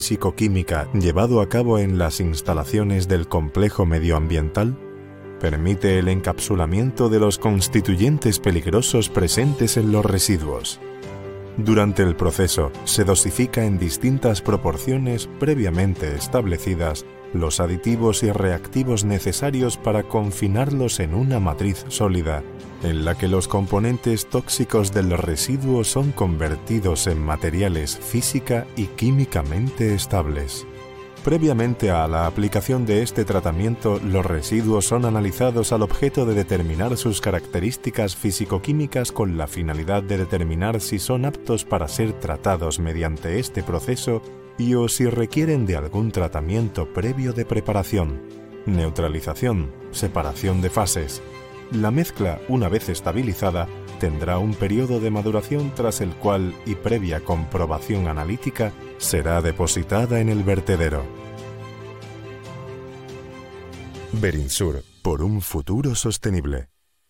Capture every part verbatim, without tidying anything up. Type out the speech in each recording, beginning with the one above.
psicoquímica llevado a cabo en las instalaciones del complejo medioambiental permite el encapsulamiento de los constituyentes peligrosos presentes en los residuos. Durante el proceso se dosifica en distintas proporciones previamente establecidas los aditivos y reactivos necesarios para confinarlos en una matriz sólida, en la que los componentes tóxicos del residuo son convertidos en materiales física y químicamente estables. Previamente a la aplicación de este tratamiento, los residuos son analizados al objeto de determinar sus características físico-químicas con la finalidad de determinar si son aptos para ser tratados mediante este proceso y o si requieren de algún tratamiento previo de preparación, neutralización, separación de fases. La mezcla, una vez estabilizada, tendrá un periodo de maduración tras el cual, y previa comprobación analítica, será depositada en el vertedero. Berinsur, por un futuro sostenible.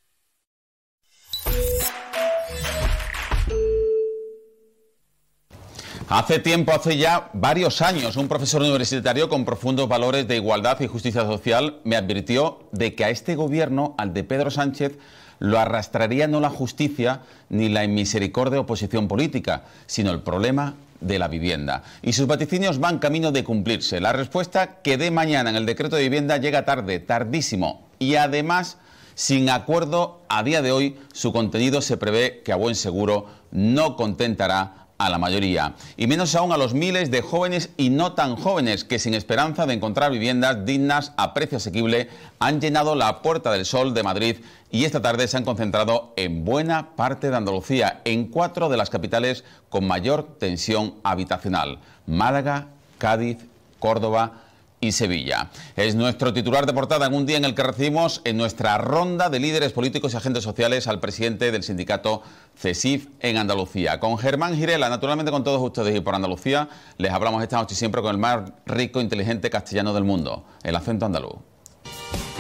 Hace tiempo, hace ya varios años, un profesor universitario con profundos valores de igualdad y justicia social me advirtió de que a este gobierno, al de Pedro Sánchez, lo arrastraría no la justicia ni la inmisericordia oposición política, sino el problema de la vivienda. Y sus vaticinios van camino de cumplirse. La respuesta que dé mañana en el decreto de vivienda llega tarde, tardísimo, y además sin acuerdo a día de hoy. Su contenido se prevé que a buen seguro no contentará a la mayoría, y menos aún a los miles de jóvenes y no tan jóvenes que, sin esperanza de encontrar viviendas dignas a precio asequible, han llenado la Puerta del Sol de Madrid y esta tarde se han concentrado en buena parte de Andalucía, en cuatro de las capitales con mayor tensión habitacional: Málaga, Cádiz, Córdoba y Sevilla. Es nuestro titular de portada en un día en el que recibimos en nuestra ronda de líderes políticos y agentes sociales al presidente del sindicato CESIF en Andalucía. Con Germán Girela, naturalmente con todos ustedes, y por Andalucía les hablamos esta noche siempre con el más rico e inteligente castellano del mundo, el acento andaluz.